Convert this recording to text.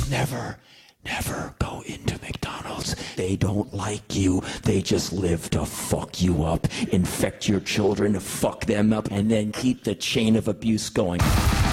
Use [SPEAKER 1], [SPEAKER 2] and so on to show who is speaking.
[SPEAKER 1] Never go into McDonald's. They don't like you. They just live to fuck you up, infect your children, fuck them up, and then keep the chain of abuse going.